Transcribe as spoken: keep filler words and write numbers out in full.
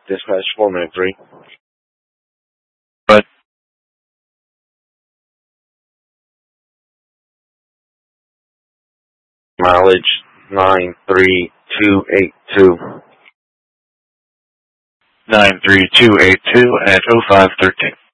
Dispatch four nine three. But Mileage nine three two eight two. nine three two eight two at oh five thirteen.